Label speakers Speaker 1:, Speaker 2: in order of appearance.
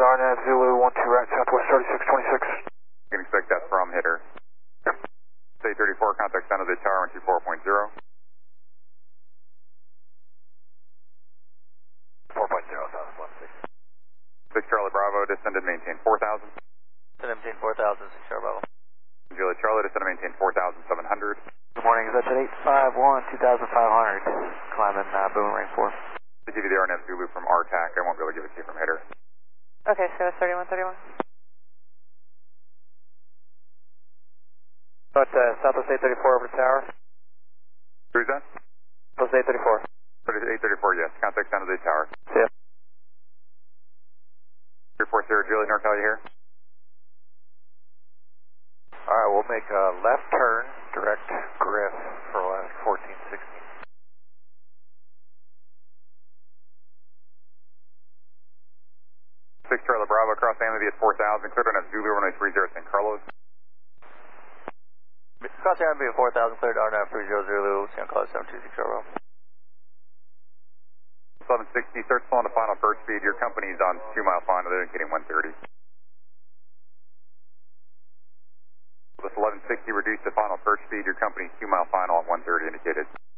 Speaker 1: RNAV Zulu 12 right southwest 3626.
Speaker 2: You can expect that from hitter. State 34, contact San Jose Tower 124.0.
Speaker 1: 4.0, south 16.
Speaker 2: 6 Charlie Bravo, descend and maintain 4,000.
Speaker 3: Descend and maintain 4,000, 6 Charlie Bravo.
Speaker 2: Juliet Charlie, descend and maintain 4,700.
Speaker 1: Good morning, is that 851, 2,500, climbing Boomerang 4.
Speaker 2: To give you the RNF Zulu from RTAC, I won't be able to give it to you from hitter.
Speaker 4: Okay, so it's 3131.
Speaker 1: But Southwest 834 over to tower.
Speaker 2: Who's that?
Speaker 1: Southwest 834.
Speaker 2: 834, yes. Contact San Jose Tower.
Speaker 1: See ya.
Speaker 2: 340 Juliet NorCal, you here?
Speaker 1: Alright, we'll make a left turn, direct Griff for last 1416.
Speaker 2: 6 Charlie Bravo, cross Amity at 4,000, cleared on Zulu 1030 San Carlos.
Speaker 3: Cross Amity at 4,000, cleared RNAV 30 Zulu, San Carlos 726 Charlie Bravo.
Speaker 2: 1160, search on the final first speed. Your company's on 2 mile final, they're indicating 130. This 1160 reduced to final first speed. Your company's 2 mile final at 130 indicated.